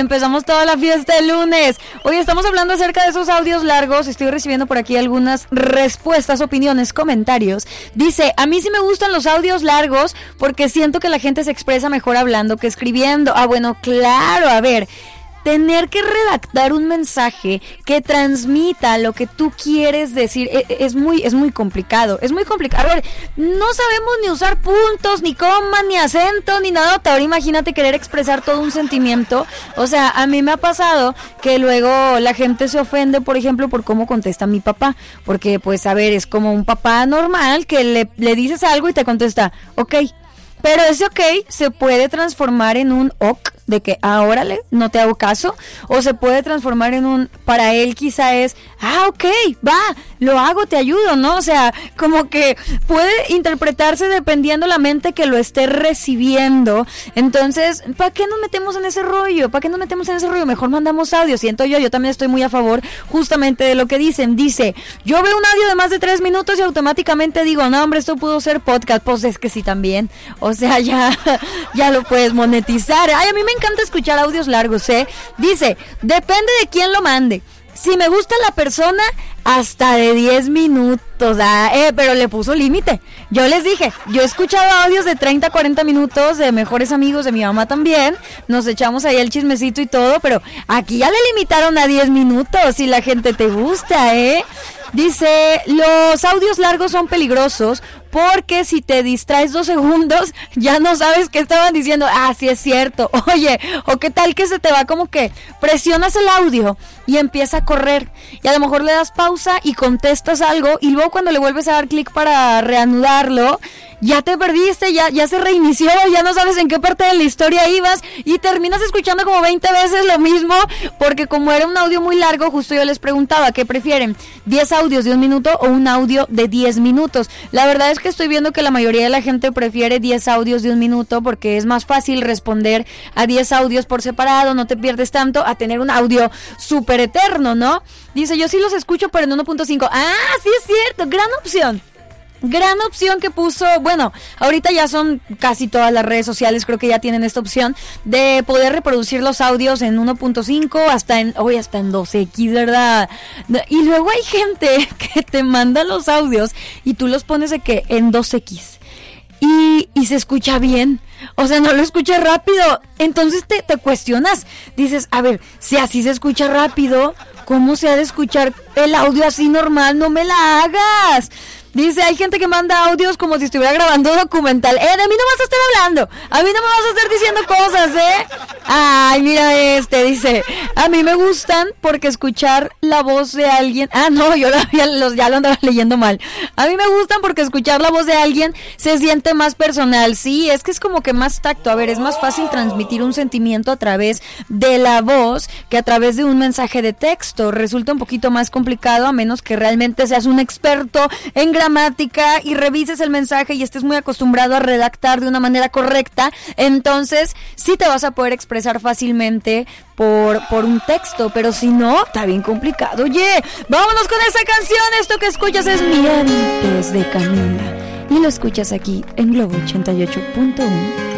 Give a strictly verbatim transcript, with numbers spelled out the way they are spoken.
empezamos toda la fiesta el lunes. Hoy estamos hablando acerca de esos audios largos. Estoy recibiendo por aquí algunas respuestas, opiniones, comentarios. Dice, a mí sí me gustan los audios largos porque siento que la gente se expresa mejor hablando que escribiendo. Ah, bueno, claro, a ver... Tener que redactar un mensaje que transmita lo que tú quieres decir es, es muy es muy complicado, es muy complicado. A ver, no sabemos ni usar puntos, ni comas, ni acento, ni nada. Ahora imagínate querer expresar todo un sentimiento. O sea, a mí me ha pasado que luego la gente se ofende, por ejemplo, por cómo contesta mi papá. Porque, pues, a ver, es como un papá normal que le, le dices algo y te contesta, ok. Pero ese ok se puede transformar en un ok, de que ahora no te hago caso, o se puede transformar en un, para él quizá es, ah, ok, va, lo hago, te ayudo, ¿no? O sea, como que puede interpretarse dependiendo la mente que lo esté recibiendo. Entonces, ¿para qué nos metemos en ese rollo? ¿Para qué nos metemos en ese rollo? Mejor mandamos audio. Siento yo, yo también estoy muy a favor justamente de lo que dicen. Dice, yo veo un audio de más de tres minutos y automáticamente digo, no, hombre, esto pudo ser podcast. Pues es que sí también. O sea, ya, ya lo puedes monetizar. Ay, a mí me encanta escuchar audios largos, ¿eh? Dice, depende de quién lo mande. Si me gusta la persona, hasta de diez minutos. Ah, eh, pero le puso límite. Yo les dije, yo he escuchado audios de treinta, cuarenta minutos de mejores amigos de mi mamá también. Nos echamos ahí el chismecito y todo, pero aquí ya le limitaron a diez minutos si la gente te gusta, ¿eh? Dice, los audios largos son peligrosos porque si te distraes dos segundos, ya no sabes qué estaban diciendo. Ah, sí es cierto. Oye, o qué tal que se te va como que presionas el audio y empieza a correr. Y a lo mejor le das pausa y contestas algo y luego cuando le vuelves a dar clic para reanudarlo, ya te perdiste, ya, ya se reinició, ya no sabes en qué parte de la historia ibas y terminas escuchando como veinte veces lo mismo, porque como era un audio muy largo, justo yo les preguntaba, ¿qué prefieren? ¿diez audios de un minuto o un audio de diez minutos? La verdad es que estoy viendo que la mayoría de la gente prefiere diez audios de un minuto porque es más fácil responder a diez audios por separado, no te pierdes tanto a tener un audio súper eterno, ¿no? Dice, yo sí los escucho pero en uno punto cinco. Ah, sí es cierto, gran opción. Gran opción que puso, bueno, ahorita ya son casi todas las redes sociales, creo que ya tienen esta opción de poder reproducir los audios en uno punto cinco hasta en, hoy hasta en dos equis, ¿verdad? Y luego hay gente que te manda los audios y tú los pones de que en dos equis y, y se escucha bien. O sea, no lo escuchas rápido. Entonces te, te cuestionas. Dices, a ver, si así se escucha rápido, ¿cómo se ha de escuchar el audio así normal? No me la hagas. Dice, hay gente que manda audios como si estuviera grabando documental. Eh, de mí no vas a estar hablando. A mí no me vas a estar diciendo cosas, ¿eh? Ay, mira este, dice, a mí me gustan porque escuchar la voz de alguien... Ah, no, yo la, ya, los, ya lo andaba leyendo mal. A mí me gustan porque escuchar la voz de alguien se siente más personal. Sí, es que es como que más tacto. A ver, es más fácil transmitir un sentimiento a través de la voz que a través de un mensaje de texto. Resulta un poquito más complicado a menos que realmente seas un experto en gramática y revises el mensaje y estés muy acostumbrado a redactar de una manera correcta. Entonces sí te vas a poder expresar fácilmente por, por un texto, pero si no, está bien complicado. Oye, vámonos con esa canción. Esto que escuchas es Mientes de Camila y lo escuchas aquí en Globo ochenta y ocho punto uno.